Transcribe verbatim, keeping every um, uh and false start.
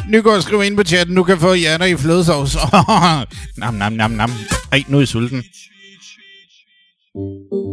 Nygaard skriver ind på chatten, du kan få hjerter i flødesovs. nam, nam, nam, nam. Ej, nu er jeg sulten.